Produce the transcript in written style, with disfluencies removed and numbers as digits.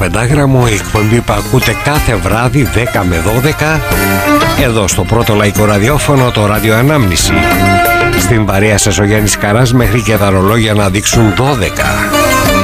πεντάγραμμο, η εκπομπή που ακούτε κάθε βράδυ 10 με 12 εδώ στο πρώτο λαϊκό ραδιόφωνο, το Ράδιο Ανάμνηση. Στην παρέα σας ο Γιάννης Καράς μέχρι και τα ρολόγια να δείξουν 12.